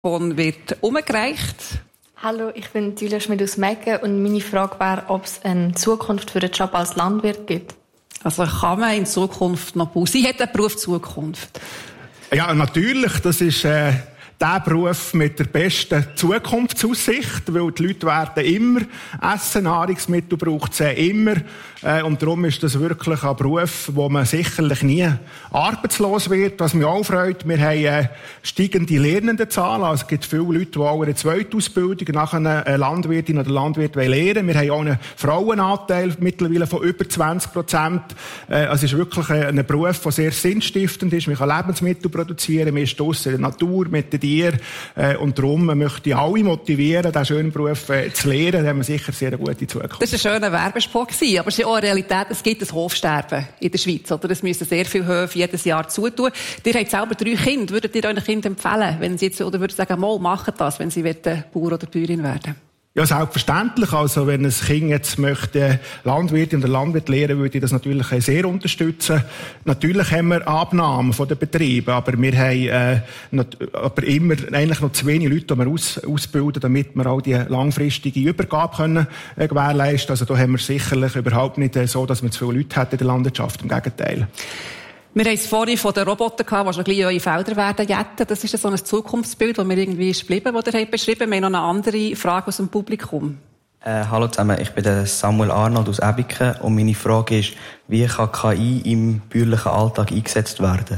Mikrofon wird umgereicht. Hallo, ich bin Julia Schmid aus Meggen und meine Frage wäre, ob es eine Zukunft für den Job als Landwirt gibt. Also kann man in Zukunft noch bauen? Sie hat einen Beruf Zukunft. Ja, natürlich. Das ist der Beruf mit der besten Zukunftsaussicht, weil die Leute werden immer essen, Nahrungsmittel braucht es immer. Und darum ist das wirklich ein Beruf, wo man sicherlich nie arbeitslos wird. Was mich auch freut, wir haben steigende Lernendenzahlen. Also es gibt viele Leute, die auch eine zweite Ausbildung nach einer Landwirtin oder Landwirt lernen. Wir haben auch einen Frauenanteil mittlerweile von über 20%. Es ist wirklich ein Beruf, der sehr sinnstiftend ist. Man kann Lebensmittel produzieren, man ist draussen in der Natur, mit den Tieren. Und darum möchte ich alle motivieren, diesen schönen Beruf zu lernen. Da haben wir sicher sehr eine gute Zukunft. Das war ein schöner Werbespot, aber es ist auch eine Realität, es gibt ein Hofsterben in der Schweiz. Oder? Es müssen sehr viele Höfe jedes Jahr zutun. Ihr habt selber 3 Kinder. Würdet ihr euren Kindern empfehlen, wenn sie jetzt, oder würdet sagen, mal, macht das, wenn sie Bauer oder Bäuerin werden? Ja, selbstverständlich. Also, wenn ein Kind jetzt möchte Landwirtin oder Landwirt lernen, würde ich das natürlich sehr unterstützen. Natürlich haben wir Abnahmen von den Betrieben, aber wir haben, aber immer eigentlich noch zu wenig Leute, die wir ausbilden, damit wir auch die langfristige Übergabe können, gewährleisten. Also, da haben wir sicherlich überhaupt nicht so, dass wir zu viele Leute hätten in der Landwirtschaft. Im Gegenteil. Wir haben es vorhin von den Robotern gehabt, die schon gleich eure Felder werden jetten. Das ist so ein Zukunftsbild, das mir irgendwie ist geblieben, das ihr habt beschrieben. Wir haben noch eine andere Frage aus dem Publikum. Hallo zusammen, ich bin der Samuel Arnold aus Ebiken und meine Frage ist, wie kann KI im bäuerlichen Alltag eingesetzt werden?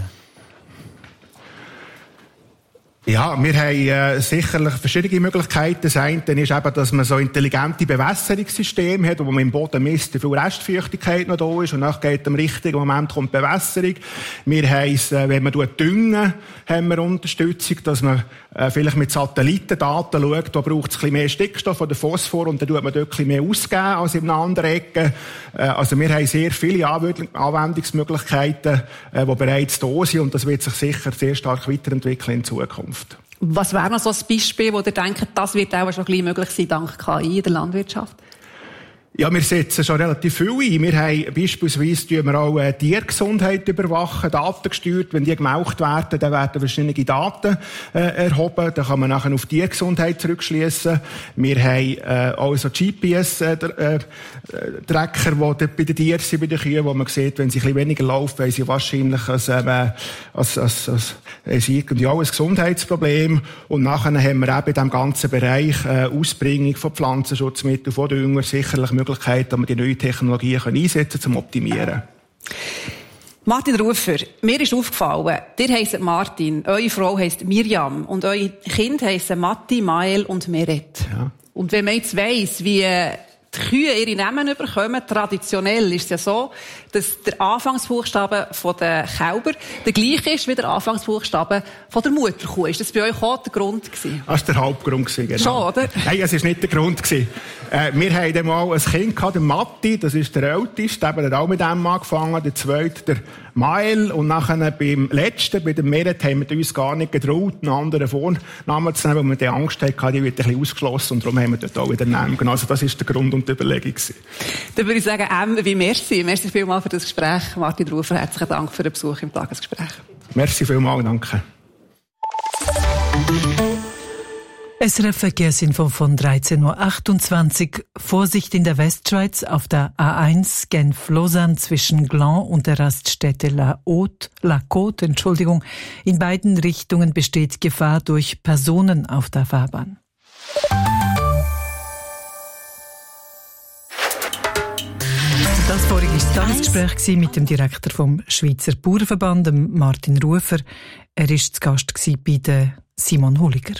Ja, wir haben sicherlich verschiedene Möglichkeiten. Das eine ist eben, dass man so intelligente Bewässerungssysteme hat, wo man im Boden misst, wie viel Restfeuchtigkeit noch da ist, und dann geht im richtigen Moment kommt die Bewässerung. Wir haben es, wenn man düngen, haben wir Unterstützung, dass man vielleicht mit Satellitendaten schaut, da braucht es ein bisschen mehr Stickstoff oder Phosphor, und dann tut man dort ein bisschen mehr ausgeben als in einer anderen Ecke. Also wir haben sehr viele Anwendungsmöglichkeiten, die bereits da sind, und das wird sich sicher sehr stark weiterentwickeln in Zukunft. Was wäre noch so ein Beispiel, wo ihr denkt, das wird auch schon gleich möglich sein, dank KI in der Landwirtschaft? Ja, wir setzen schon relativ viel ein. Wir haben beispielsweise auch Tiergesundheit überwachen, datengesteuert. Wenn die gemaucht werden, dann werden verschiedene Daten erhoben. Dann kann man nachher auf Tiergesundheit zurückschliessen. Wir haben auch so GPS-Tracker, die bei den Tieren sind, bei den Kühen, wo man sieht, wenn sie ein bisschen weniger laufen, weil sie wahrscheinlich sie irgendwie auch ein Gesundheitsproblem. Und nachher haben wir eben in diesem ganzen Bereich Ausbringung von Pflanzenschutzmitteln, von Dünger, sicherlich Möglichkeit, dass wir die neuen Technologien einsetzen können, zum Optimieren. Martin Rufer, mir ist aufgefallen, ihr heisst Martin, eure Frau heisst Mirjam und eure Kinder heissen Matti, Mael und Meret. Ja. Und wenn man jetzt weiss, wie die Kühe ihre Namen bekommen, traditionell ist es ja so, dass der Anfangsbuchstabe der Kälber der gleiche ist wie der Anfangsbuchstabe der Mutterkuh. Ist das bei euch auch der Grund gewesen? Das war der Hauptgrund, genau. Schon, oder? Nein, es war nicht der Grund gewesen. Wir hatten dann mal ein Kind gehabt, der Matti, das ist der Älteste, der hat auch mit dem angefangen, der Zweite, der Mael, und nachher beim Letzten, bei dem Meret, haben wir uns gar nicht getraut, einen anderen Vornamen zu nehmen, weil wir die Angst hatten, die wird ein bisschen ausgeschlossen, und darum haben wir dort auch wieder einen Namen genommen. Also das ist der Grund und die Überlegung gewesen. Dann würde ich sagen, wie merci. Merci vielmals für das Gespräch. Martin Rufer, herzlichen Dank für den Besuch im Tagesgespräch. Merci vielmals, danke. SRF Verkehrsinfo von 13.28 Uhr. Vorsicht in der Westschweiz auf der A1 Genf-Lausanne zwischen Gland und der Raststätte La Côte. In beiden Richtungen besteht Gefahr durch Personen auf der Fahrbahn. Das vorige war das Tagesgespräch mit dem Direktor vom Schweizer Bauernverband, Martin Rufer. Er war zu Gast bei Simon Hulliger.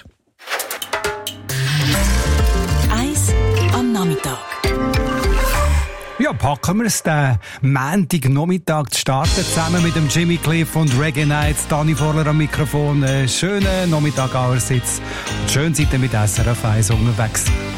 Eis am Nachmittag. Ja, packen wir es den Montagnachmittag zu starten, zusammen mit dem Jimmy Cliff und Reggae Nights. Dani Vorler am Mikrofon. Schönen Nachmittag allerseits. Und schön seid ihr mit SRF 1 unterwegs.